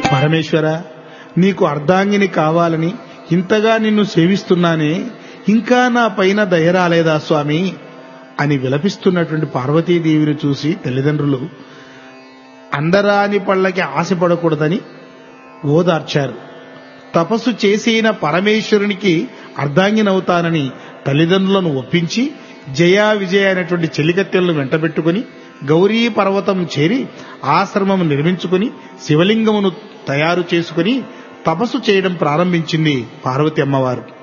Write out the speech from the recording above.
పరమేశ్వర, నీకు అర్ధాంగిని కావాలని ఇంతగా నిన్ను సేవిస్తున్నానే, ఇంకా నా పైన దయ రాలేదా స్వామి అని విలపిస్తున్నటువంటి పార్వతీదేవిని చూసి తల్లిదండ్రులు అందరాని పళ్ళకి ఆశపడకూడదని ఓదార్చారు. తపస్సు చేసిన పరమేశ్వరునికి అర్ధాంగినవుతానని తల్లిదండ్రులను ఒప్పించి జయ విజయ అనేటువంటి చెలికత్తెలను వెంటబెట్టుకుని గౌరీ పర్వతం చేరి ఆశ్రమం నిర్మించుకుని శివలింగమును తయారు చేసుకుని తపస్సు చేయడం ప్రారంభించింది పార్వతి అమ్మవారు.